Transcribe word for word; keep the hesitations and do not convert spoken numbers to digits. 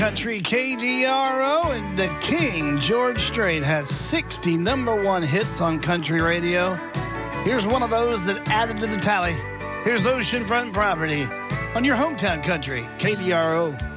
Country K D R O, and the King, George Strait, has sixty number one hits on country radio. Here's one of those that added to the tally. Here's Oceanfront Property on your hometown country, K D R O.